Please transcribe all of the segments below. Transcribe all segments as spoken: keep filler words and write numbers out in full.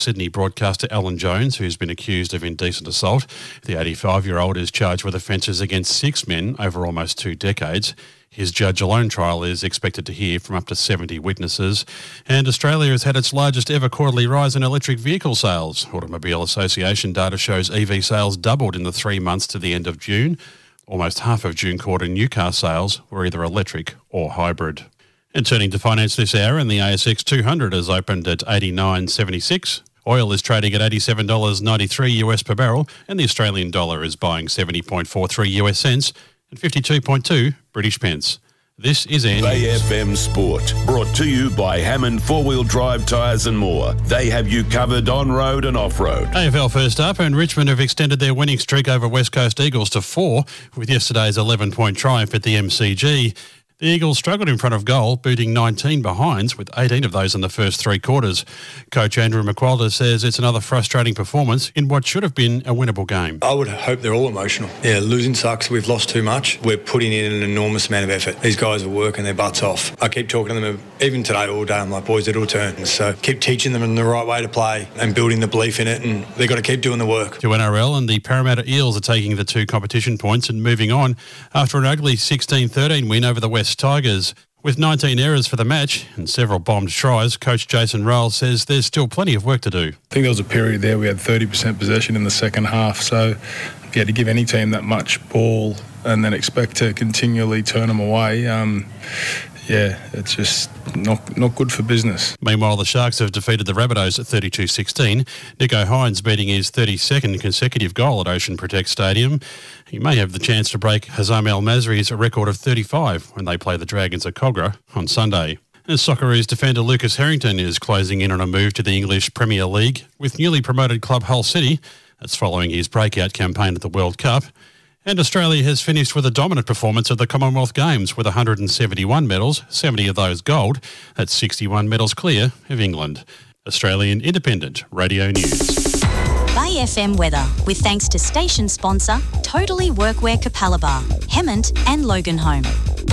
Sydney broadcaster Alan Jones, who's been accused of indecent assault. The eighty-five-year-old is charged with offences against six men over almost two decades. His judge-alone trial is expected to hear from up to seventy witnesses. And Australia has had its largest ever quarterly rise in electric vehicle sales. Automobile Association data shows E V sales doubled in the three months to the end of June. Almost half of June quarter new car sales were either electric or hybrid. And turning to finance this hour, and the A S X two hundred has opened at eighty-nine seventy-six. Oil is trading at eighty-seven dollars ninety-three US per barrel, and the Australian dollar is buying seventy point four three US cents and fifty-two point two British pence. This is N. Bay F M Sport, brought to you by Hammond Four-Wheel Drive Tyres and More. They have you covered on-road and off-road. A F L first up, and Richmond have extended their winning streak over West Coast Eagles to four with yesterday's eleven-point triumph at the M C G. The Eagles struggled in front of goal, booting nineteen behinds, with eighteen of those in the first three quarters. Coach Andrew McQualter says it's another frustrating performance in what should have been a winnable game. I would hope they're all emotional. Yeah, losing sucks. We've lost too much. We're putting in an enormous amount of effort. These guys are working their butts off. I keep talking to them, even today all day, I'm like, boys, it'll turn. So keep teaching them the right way to play and building the belief in it, and they've got to keep doing the work. To N R L, and the Parramatta Eels are taking the two competition points and moving on after an ugly sixteen thirteen win over the West Tigers. With nineteen errors for the match and several bombed tries, Coach Jason Rowell says there's still plenty of work to do. I think there was a period there we had thirty percent possession in the second half, so if you had to give any team that much ball and then expect to continually turn them away, um, yeah, it's just not not good for business. Meanwhile, the Sharks have defeated the Rabbitohs at thirty-two sixteen. Nico Hines beating his thirty-second consecutive goal at Ocean Protect Stadium. He may have the chance to break Hazam El Masri's record of thirty-five when they play the Dragons at Cogra on Sunday. And Socceroos defender Lucas Harrington is closing in on a move to the English Premier League with newly promoted club Hull City. That's following his breakout campaign at the World Cup. And Australia has finished with a dominant performance at the Commonwealth Games with one hundred seventy-one medals, seventy of those gold. That's sixty-one medals clear of England. Australian Independent Radio News. Bay F M weather, with thanks to station sponsor Totally Workwear Capalaba, Hemmant and Loganholme.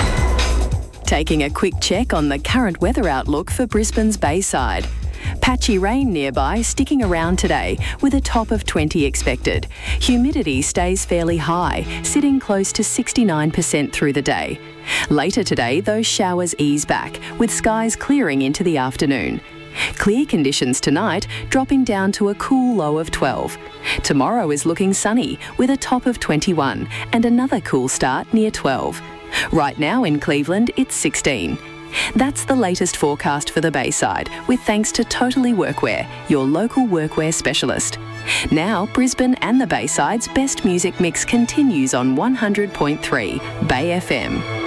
Taking a quick check on the current weather outlook for Brisbane's Bayside. Patchy rain nearby, sticking around today, with a top of twenty expected. Humidity stays fairly high, sitting close to sixty-nine percent through the day. Later today, those showers ease back, with skies clearing into the afternoon. Clear conditions tonight, dropping down to a cool low of twelve. Tomorrow is looking sunny, with a top of twenty-one, and another cool start near twelve. Right now in Cleveland, it's sixteen. That's the latest forecast for the Bayside, with thanks to Totally Workwear, your local workwear specialist. Now, Brisbane and the Bayside's best music mix continues on one hundred point three Bay F M.